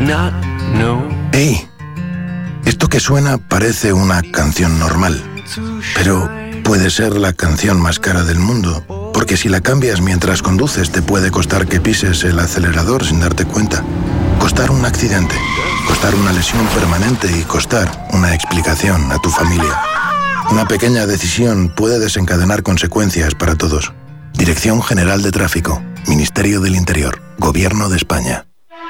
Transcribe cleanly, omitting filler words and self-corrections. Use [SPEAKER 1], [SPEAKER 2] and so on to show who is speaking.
[SPEAKER 1] not know.
[SPEAKER 2] ¡Ey! Esto que suena parece una canción normal, pero puede ser la canción más cara del mundo, porque si la cambias mientras conduces te puede costar que pises el acelerador sin darte cuenta, costar un accidente, costar una lesión permanente y costar una explicación a tu familia. Una pequeña decisión puede desencadenar consecuencias para todos. Dirección General de Tráfico, Ministerio del Interior, Gobierno de España.